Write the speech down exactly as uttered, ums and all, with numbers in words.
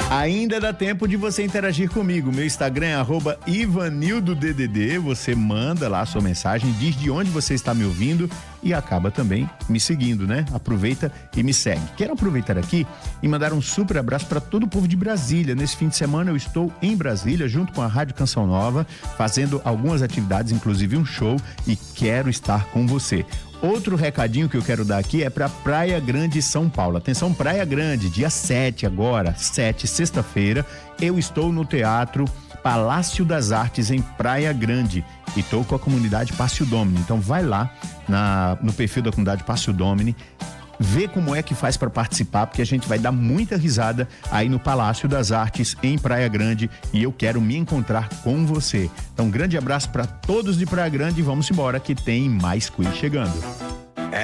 Ainda dá tempo de você interagir comigo. Meu Instagram é arroba ivanildoddd. Você manda lá a sua mensagem, diz de onde você está me ouvindo e acaba também me seguindo, né? Aproveita e me segue. Quero aproveitar aqui e mandar um super abraço para todo o povo de Brasília. Nesse fim de semana eu estou em Brasília junto com a Rádio Canção Nova, fazendo algumas atividades, inclusive um show, e quero estar com você. Outro recadinho que eu quero dar aqui é para Praia Grande, São Paulo. Atenção, Praia Grande, dia sete agora, sete, sexta-feira, eu estou no Teatro Palácio das Artes em Praia Grande e estou com a comunidade Pácio Domini. Então vai lá na, no perfil da comunidade Pácio Domini, vê como é que faz para participar, porque a gente vai dar muita risada aí no Palácio das Artes em Praia Grande e eu quero me encontrar com você. Então, um grande abraço para todos de Praia Grande e vamos embora que tem mais quiz chegando.